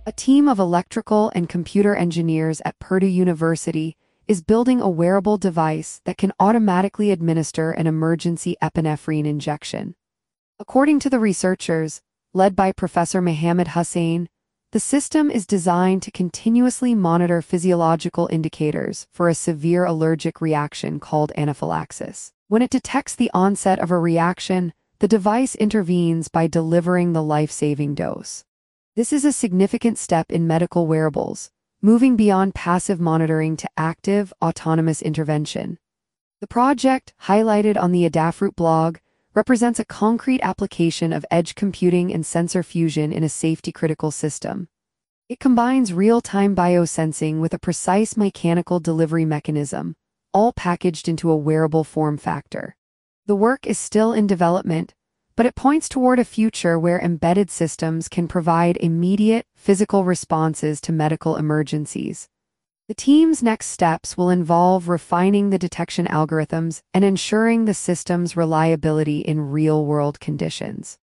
A team of electrical and computer engineers at Purdue University is building a wearable device that can automatically administer an emergency epinephrine injection. According to the researchers, led by Professor Mohammed Hussain, the system is designed to continuously monitor physiological indicators for a severe allergic reaction called anaphylaxis. When it detects the onset of a reaction, the device intervenes by delivering the life-saving dose. This is a significant step in medical wearables, moving beyond passive monitoring to active, autonomous intervention. The project, highlighted on the Adafruit blog, represents a concrete application of edge computing and sensor fusion in a safety-critical system. It combines real-time biosensing with a precise mechanical delivery mechanism, all packaged into a wearable form factor. The work is still in development, but it points toward a future where embedded systems can provide immediate, physical responses to medical emergencies. The team's next steps will involve refining the detection algorithms and ensuring the system's reliability in real-world conditions.